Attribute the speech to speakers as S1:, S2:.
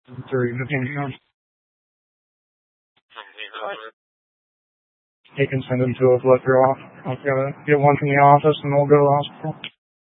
S1: Through the Indian. He can send him to a blood draw. I've got to get one from the office and we'll go to the hospital.